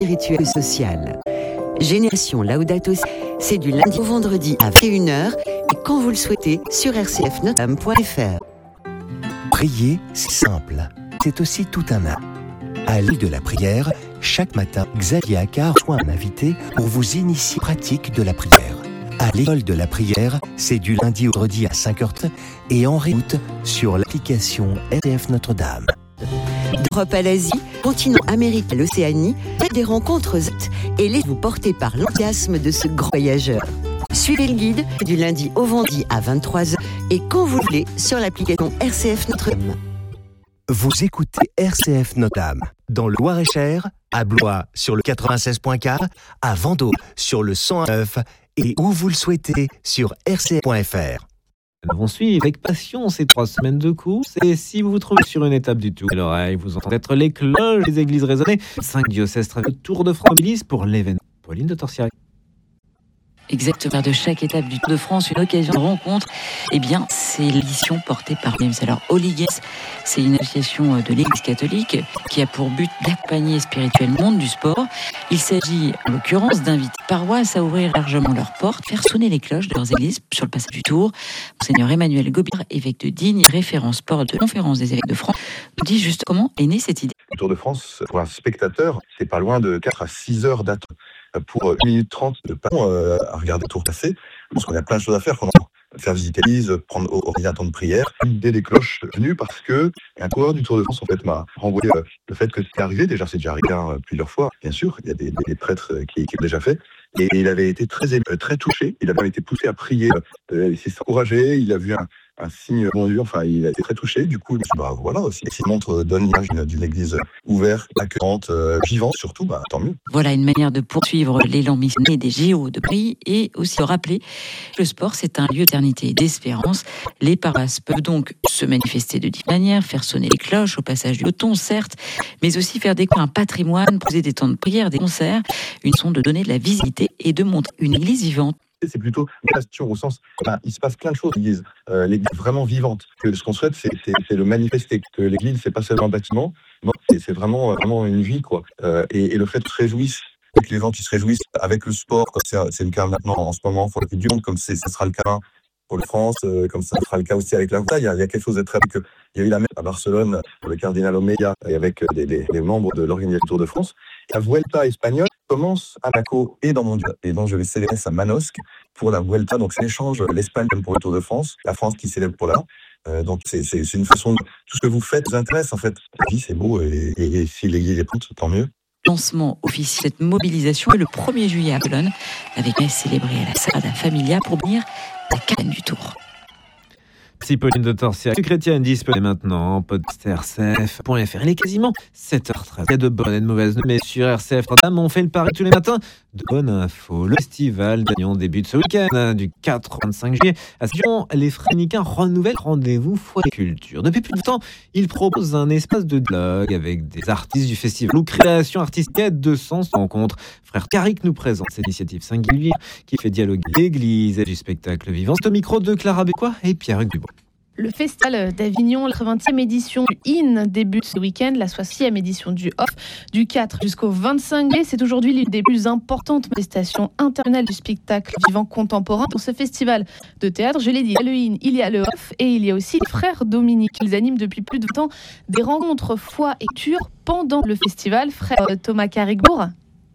spirituelle et sociale. Génération Laudato Si, c'est du lundi au vendredi à 21h et quand vous le souhaitez sur rcfnotredame.fr. Prier, c'est simple. C'est aussi tout un art. À l'île de la prière, chaque matin, Xavier Accard reçoit un invité pour vous initier pratique de la prière. À l'école de la prière, c'est du lundi au vendredi à 5h et en réécoute sur l'application RCF Notre-Dame. D'Europe à l'Asie, continent Amérique et l'Océanie, faites des rencontres et laissez-vous porter par l'enthousiasme de ce grand voyageur. Suivez le guide du lundi au vendredi à 23h et quand vous voulez sur l'application RCF Notre-Dame. Vous écoutez RCF Notre-Dame dans le Loir-et-Cher, à Blois sur le 96.4, à Vendôme sur le 109 et où vous le souhaitez sur rcf.fr. Nous allons suivre avec passion ces 3 semaines de course et si vous vous trouvez sur une étape du Tour de l'oreille, vous entendez être les cloches des églises résonner. 5 diocèses traversent le Tour de France mobilisent pour l'événement. Pauline de Torsiac. Exactement, de chaque étape du Tour de France, une occasion de rencontre. Eh bien, c'est l'édition portée par James. Alors, Holy Games, c'est une association de l'Église catholique qui a pour but d'accompagner spirituellement le monde du sport. Il s'agit, en l'occurrence, d'inviter les paroisses à ouvrir largement leurs portes, faire sonner les cloches de leurs églises sur le passage du Tour. Monseigneur Emmanuel Gobir, évêque de Digne, référent sport de la Conférence des évêques de France, nous dit juste comment est née cette idée. Le Tour de France, pour un spectateur, c'est pas loin de 4 à 6 heures d'attente. Pour 1 minute 30 de pas à regarder le Tour passer, parce qu'on a plein de choses à faire, faire visiter l'église, prendre organiser un temps de prière. L'idée des cloches est venue parce que un coureur du Tour de France en fait m'a renvoyé le fait que c'était arrivé. Déjà, c'est déjà arrivé plusieurs fois, bien sûr. Il y a des prêtres qui l'ont déjà fait. Et il avait été très touché. Il avait été poussé à prier. Il s'est encouragé. Il a vu un signe bon Dieu. Enfin, il a été très touché. Du coup, voilà aussi. S'il donne l'image d'une église ouverte, accueillante, vivante, surtout, tant mieux. Voilà une manière de poursuivre l'élan missionnaire des JO de prix et aussi de rappeler que le sport, c'est un lieu d'éternité et d'espérance. Les paroisses peuvent donc se manifester de différentes manières, faire sonner les cloches au passage du peloton, certes, mais aussi faire découvrir un patrimoine, poser des temps de prière, des concerts, une façon de donner de la visibilité et de montrer une église vivante. C'est plutôt une question au sens, il se passe plein de choses l'église est vraiment vivante. Ce qu'on souhaite, c'est le manifester, que l'église, c'est pas seulement un bâtiment, c'est vraiment une vie, quoi. Et le fait de se réjouir, que les gens qui se réjouissent avec le sport, comme c'est le cas maintenant en ce moment, pour le du monde, comme ça sera le cas pour le France, comme ça sera le cas aussi avec la Vuelta. Il y a quelque chose de très... Il y a eu la messe à Barcelone, pour le cardinal Omeya, et avec des membres de l'organisation Tour de France. La Vuelta espagnole commence à Monaco et dans Mondial. Et donc, je vais célébrer à Manosque pour la Vuelta. Donc, c'est l'échange, l'Espagne pour le Tour de France, la France qui célèbre pour là. Donc, c'est une façon... Tout ce que vous faites vous intéresse, en fait. La vie, c'est beau, et si l'église est prête, tant mieux. Lancement officiel, cette mobilisation est le 1er juillet à Bologne, avec messe célébrée à la Sagrada Familia pour bénir la campagne du Tour. Si Pauline de Torsiac, chrétienne disponible maintenant en podcast rcf.fr. Il est quasiment 7h13. Il y a de bonnes et de mauvaises nouvelles, mais sur RCF Notre-Dame, on fait le pari tous les matins de bonnes infos. Le festival d'Agnon débute ce week-end du 4 au 25 juillet. À Sion, les Frénicains renouvellent rendez-vous Foi et Culture. Depuis plus de temps, ils proposent un espace de dialogue avec des artistes du festival ou création artistique de sens rencontre. Frère Carrick nous présente cette initiative singulière qui fait dialoguer l'église et du spectacle vivant. C'est au micro de Clara Bécois et Pierre-Hugues Dubois. Le Festival d'Avignon, la 80e édition du IN débute ce week-end, la 60e édition du OFF, du 4 jusqu'au 25 mai. C'est aujourd'hui l'une des plus importantes manifestations internationales du spectacle vivant contemporain. Dans ce festival de théâtre, je l'ai dit, il y a le IN, il y a le OFF et il y a aussi les frères Dominique. Ils animent depuis plus de temps des rencontres foi et culture pendant le festival. Frère Thomas Carrickbourg.